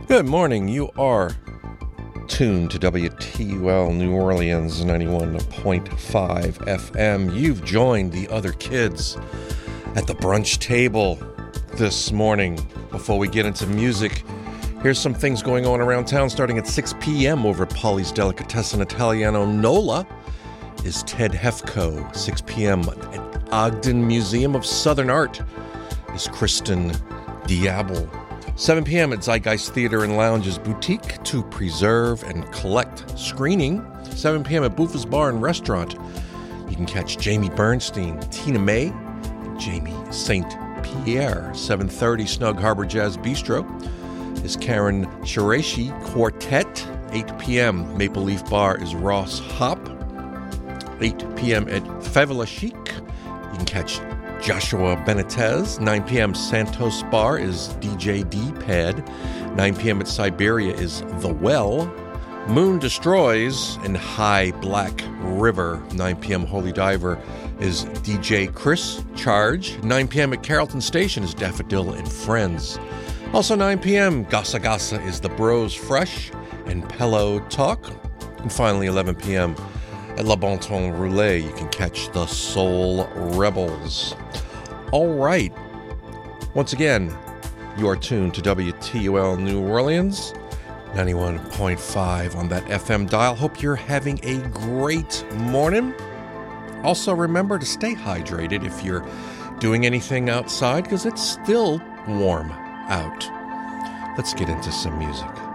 Good morning. You are tuned to WTUL New Orleans 91.5 FM. You've joined the other kids at the brunch table this morning. Before we get into music, here's some things going on around town. Starting at 6 p.m. over at Polly's Delicatessen Italiano Nola is Ted Hefko. 6 p.m. at Ogden Museum of Southern Art is Kristen Diablo. 7 p.m. at Zeitgeist Theater and Lounge's Boutique to Preserve and Collect screening. 7 p.m. at Buffa's Bar and Restaurant. You can catch Jamie Bernstein, Tina May, and Jamie St. Pierre. 7:30 Snug Harbor Jazz Bistro is Karen Shirashi Quartet. 8 p.m. Maple Leaf Bar is Ross Hop. 8 p.m. at Favela Chic. You can catch Joshua Benitez. 9 p.m. Santos Bar is DJ D-Pad. 9 p.m. at Siberia is The Well. Moon Destroys in High Black River. 9 p.m. Holy Diver is DJ Chris Charge. 9 p.m. at Carrollton Station is Daffodil and Friends. Also 9 p.m. Gasa Gasa is The Bros Fresh and Pello Talk. And finally 11 p.m. at La Bon Ton Roulette, you can catch the Soul Rebels. All right. Once again, you are tuned to WTUL New Orleans, 91.5 on that FM dial. Hope you're having a great morning. Also, remember to stay hydrated if you're doing anything outside, because it's still warm out. Let's get into some music.